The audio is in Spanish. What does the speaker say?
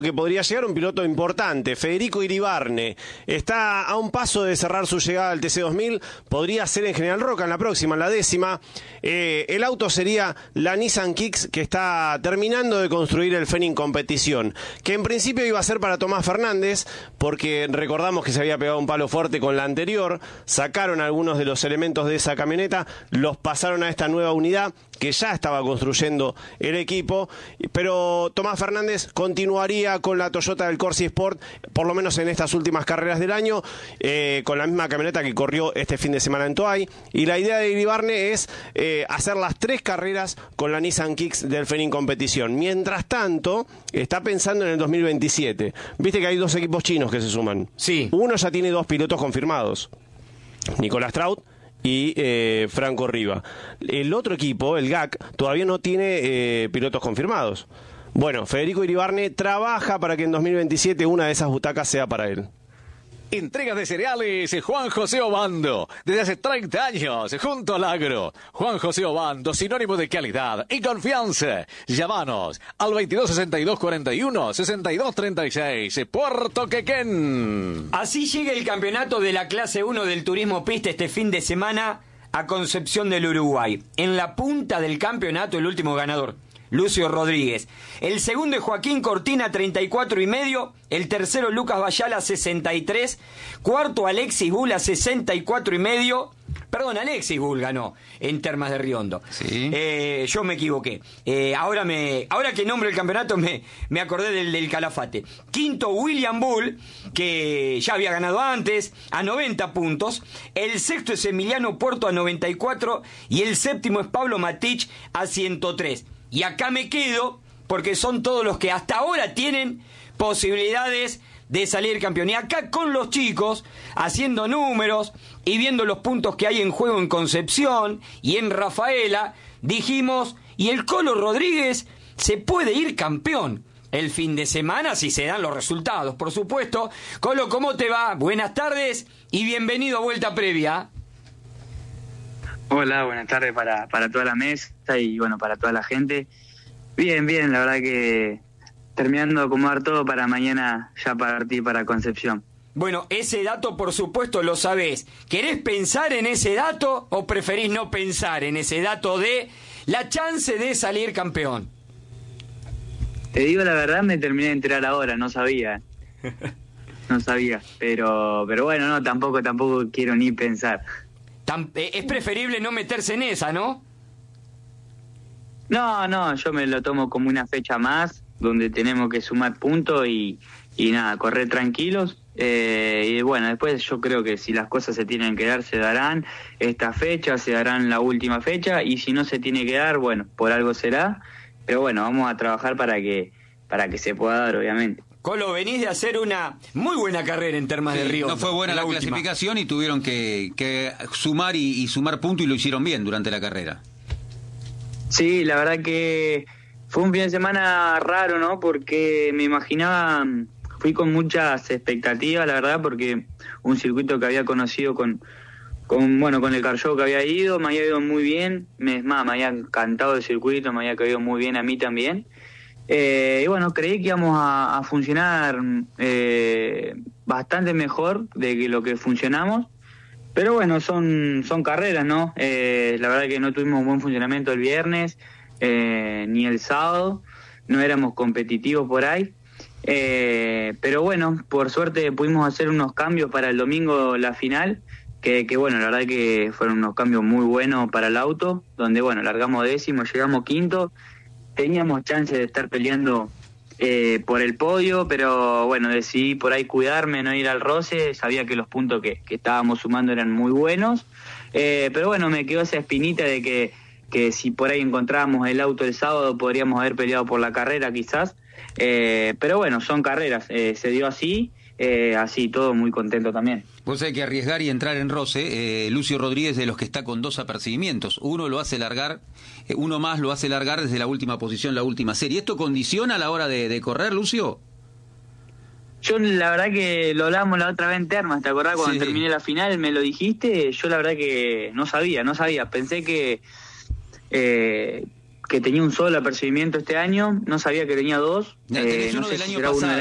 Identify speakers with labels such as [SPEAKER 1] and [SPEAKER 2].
[SPEAKER 1] que podría llegar un piloto importante, Federico Iribarne, está a un paso de cerrar su llegada al TC2000, podría ser en General Roca en la próxima, en la 10ª. El auto sería la Nissan Kicks, que está terminando de construir el Fenning Competición, que en principio iba a ser para Tomás Fernández, porque recordamos que se había pegado un palo fuerte con la anterior, sacaron algunos de los elementos de esa camioneta, los pasaron a esta nueva unidad, que ya estaba construyendo el equipo, pero Tomás Fernández continuaría con la Toyota del Corsi Sport, por lo menos en estas últimas carreras del año, con la misma camioneta que corrió este fin de semana en Toay, y la idea de Iribarne es hacer las 3 carreras con la Nissan Kicks del Fenning Competición. Mientras tanto, está pensando en el 2027. Viste que hay 2 equipos chinos que se suman.
[SPEAKER 2] Sí.
[SPEAKER 1] Uno ya tiene 2 pilotos confirmados, Nicolás Traut y Franco Riva. El otro equipo, el GAC, todavía no tiene pilotos confirmados. Bueno, Federico Iribarne trabaja para que en 2027 una de esas butacas sea para él.
[SPEAKER 3] Entregas de cereales Juan José Obando, desde hace 30 años, junto al agro. Juan José Obando, sinónimo de calidad y confianza. Llámanos al 2262-41-6236, Puerto Quequén.
[SPEAKER 2] Así llega el campeonato de la clase 1 del turismo pista este fin de semana a Concepción del Uruguay. En la punta del campeonato, el último ganador, Lucio Rodríguez. El segundo es Joaquín Cortina, 34,5. El tercero, Lucas Bayala, 63. Cuarto, Alexis Bull, 64,5. Perdón, Alexis Bull ganó en Termas de Riondo.
[SPEAKER 4] Sí.
[SPEAKER 2] Yo me equivoqué. Ahora que nombro el campeonato me acordé del Calafate. Quinto, William Bull, que ya había ganado antes, a 90 puntos. El sexto es Emiliano Puerto, a 94. Y el séptimo es Pablo Matich, a 103. Y acá me quedo porque son todos los que hasta ahora tienen posibilidades de salir campeón. Y acá con los chicos, haciendo números y viendo los puntos que hay en juego en Concepción y en Rafaela, dijimos, y el Colo Rodríguez se puede ir campeón el fin de semana si se dan los resultados, por supuesto. Colo, ¿cómo te va? Buenas tardes y bienvenido a Vuelta Previa.
[SPEAKER 5] Hola, buenas tardes para toda la mesa y bueno, para toda la gente. Bien, la verdad que terminando de acomodar todo para mañana ya partir para Concepción.
[SPEAKER 2] Bueno, ese dato por supuesto lo sabés. ¿Querés pensar en ese dato o preferís no pensar en ese dato de la chance de salir campeón?
[SPEAKER 5] Te digo la verdad, me terminé de enterar ahora, no sabía. No sabía, pero bueno, no, tampoco quiero ni pensar.
[SPEAKER 2] Es preferible no meterse en esa, ¿no?
[SPEAKER 5] No, yo me lo tomo como una fecha más, donde tenemos que sumar puntos y nada, correr tranquilos. Y bueno, después yo creo que si las cosas se tienen que dar, se darán esta fecha, se darán la última fecha, y si no se tiene que dar, bueno, por algo será. Pero bueno, vamos a trabajar para que se pueda dar, obviamente.
[SPEAKER 2] Colo, venís de hacer una muy buena carrera en Termas de Río.
[SPEAKER 4] No fue buena la clasificación y tuvieron que sumar y sumar puntos y lo hicieron bien durante la carrera.
[SPEAKER 5] Sí, la verdad que fue un fin de semana raro, ¿no? Porque me imaginaba, fui con muchas expectativas, la verdad, porque un circuito que había conocido con el car show que había ido, me había ido muy bien, me había encantado el circuito, me había caído muy bien a mí también. Y bueno, creí que íbamos a funcionar bastante mejor de que lo que funcionamos, pero bueno, son carreras, ¿no? La verdad que no tuvimos un buen funcionamiento el viernes, ni el sábado, no éramos competitivos por ahí, pero bueno, por suerte pudimos hacer unos cambios para el domingo, la final, que bueno, la verdad que fueron unos cambios muy buenos para el auto, donde bueno, largamos 10º, llegamos 5º, teníamos chance de estar peleando por el podio, pero bueno, decidí por ahí cuidarme, no ir al roce, sabía que los puntos que estábamos sumando eran muy buenos, pero bueno, me quedó esa espinita de que si por ahí encontrábamos el auto el sábado podríamos haber peleado por la carrera quizás, pero bueno, son carreras, se dio así, así todo muy contento también.
[SPEAKER 4] Pues hay que arriesgar y entrar en roce. Lucio Rodríguez de los que está con 2 apercibimientos. Uno lo hace largar, uno más lo hace largar desde la última posición, la última serie. ¿Esto condiciona a la hora de correr, Lucio?
[SPEAKER 5] Yo la verdad que lo hablamos la otra vez en Termas, ¿te acordás? Cuando terminé la final me lo dijiste, yo la verdad que no sabía. Pensé que que tenía un solo apercibimiento este año, no sabía que tenía dos.
[SPEAKER 4] Tenés
[SPEAKER 5] No
[SPEAKER 4] uno
[SPEAKER 5] sé
[SPEAKER 4] del
[SPEAKER 5] si
[SPEAKER 4] año
[SPEAKER 5] será uno
[SPEAKER 4] pasado.